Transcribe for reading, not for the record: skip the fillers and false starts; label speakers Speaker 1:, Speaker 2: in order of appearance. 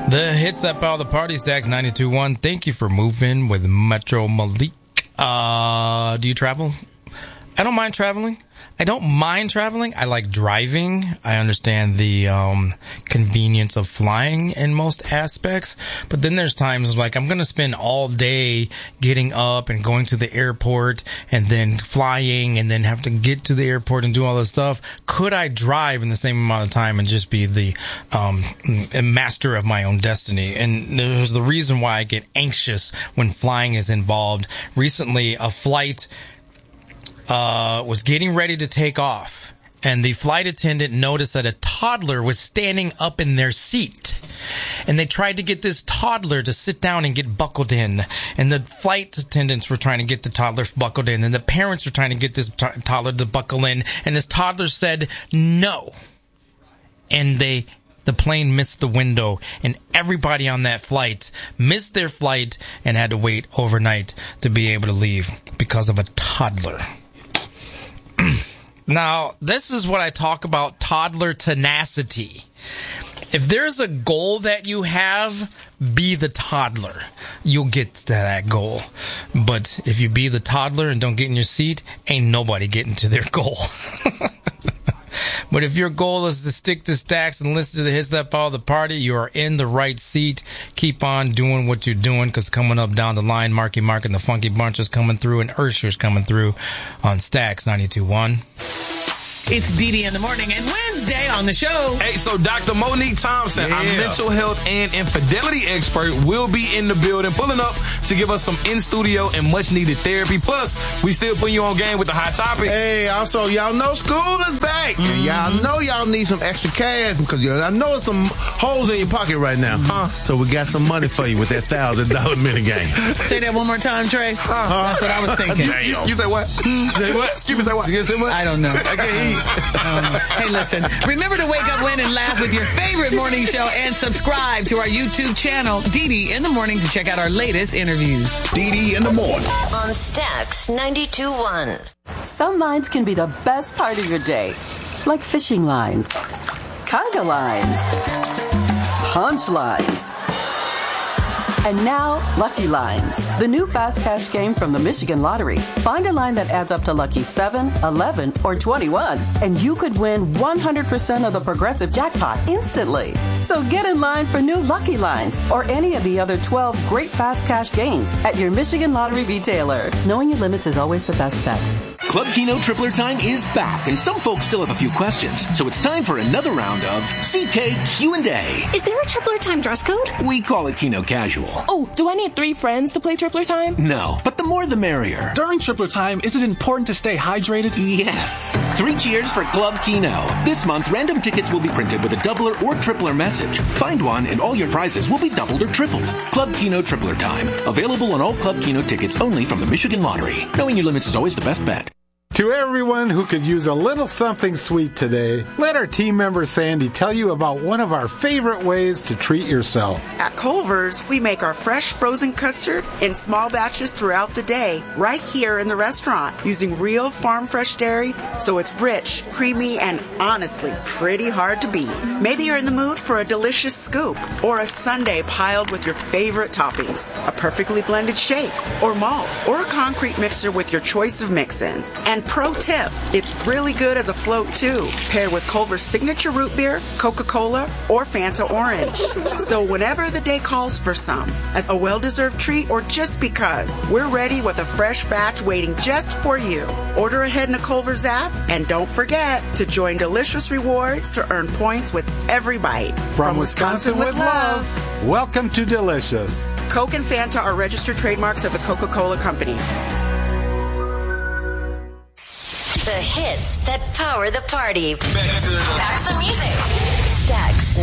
Speaker 1: The hits that power the party, Stacks 92.1. Thank you for moving with Metro Malik. Do you travel? I don't mind traveling. I like driving. I understand the convenience of flying in most aspects. But then there's times like I'm going to spend all day getting up and going to the airport and then flying and then have to get to the airport and do all this stuff. Could I drive in the same amount of time and just be the master of my own destiny? And there's the reason why I get anxious when flying is involved. Recently, a flight was getting ready to take off, and the flight attendant noticed that a toddler was standing up in their seat, and they tried to get this toddler to sit down and get buckled in, and the flight attendants were trying to get the toddler buckled in, and the parents were trying to get this toddler to buckle in, and this toddler said no, and the plane missed the window, and everybody on that flight missed their flight and had to wait overnight to be able to leave because of a toddler. Now, this is what I talk about, toddler tenacity. If there's a goal that you have, be the toddler. You'll get to that goal. But if you be the toddler and don't get in your seat, ain't nobody getting to their goal. But if your goal is to stick to Stacks and listen to the hits that follow the party, you are in the right seat. Keep on doing what you're doing, because coming up down the line, Marky Mark and the Funky Bunch is coming through, and Ursher's coming through on Stacks 92.1.
Speaker 2: It's Dee in the morning and Wednesday on the show.
Speaker 3: Hey, so Dr. Monique Thompson, our mental health and infidelity expert, will be in the building, pulling up to give us some in-studio and much-needed therapy. Plus, we still putting you on game with the hot topics.
Speaker 4: Hey, also, y'all know school is back. And y'all know y'all need some extra cash, because I know there's some holes in your pocket right now. So we got some money for you with that $1,000 minigame.
Speaker 2: Say that one more time, Trey. That's what I was thinking.
Speaker 3: You say what? Say what? Excuse me, say what?
Speaker 4: You say what?
Speaker 2: I don't know.
Speaker 4: I can't hear you.
Speaker 2: Hey, listen, remember to wake up, win, and laugh with your favorite morning show, and subscribe to our YouTube channel, Dee in the Morning, to check out our latest interviews.
Speaker 5: Dee in the Morning
Speaker 6: on Stacks 92.1.
Speaker 7: Some lines can be the best part of your day, like fishing lines, conga lines, punch lines, and now Lucky Lines, the new fast cash game from the Michigan Lottery. Find a line that adds up to lucky 7, 11, or 21, and you could win 100% of the Progressive jackpot instantly. So get in line for new Lucky Lines or any of the other 12 great fast cash games at your Michigan Lottery retailer. Knowing your limits is always the best bet.
Speaker 5: Club Keno Tripler Time is back, and some folks still have a few questions. So it's time for another round of CK Q&A.
Speaker 8: Is there a Tripler Time dress code?
Speaker 5: We call it Keno Casual.
Speaker 8: Oh, do I need 3 friends to play Tripler Time?
Speaker 5: No, but the more the merrier.
Speaker 9: During Tripler Time, is it important to stay hydrated?
Speaker 5: Yes. 3 cheers for Club Keno. This month, random tickets will be printed with a doubler or tripler message. Find one, and all your prizes will be doubled or tripled. Club Keno Tripler Time. Available on all Club Keno tickets only from the Michigan Lottery. Knowing your limits is always the best bet.
Speaker 10: To everyone who could use a little something sweet today, let our team member Sandy tell you about one of our favorite ways to treat yourself.
Speaker 11: At Culver's, we make our fresh frozen custard in small batches throughout the day, right here in the restaurant, using real farm fresh dairy, so it's rich, creamy, and honestly pretty hard to beat. Maybe you're in the mood for a delicious scoop, or a sundae piled with your favorite toppings, a perfectly blended shake, or malt, or a concrete mixer with your choice of mix-ins. And pro tip, it's really good as a float too, paired with Culver's signature root beer, Coca-Cola, or Fanta Orange. So whenever the day calls for some, as a well-deserved treat or just because, we're ready with a fresh batch waiting just for you. Order ahead in the Culver's app, and don't forget to join Delicious Rewards to earn points with every bite.
Speaker 10: From Wisconsin with love. Welcome to Delicious.
Speaker 11: Coke and Fanta are registered trademarks of the Coca-Cola Company.
Speaker 6: The hits that power the party.
Speaker 5: Back to
Speaker 6: music. Stacks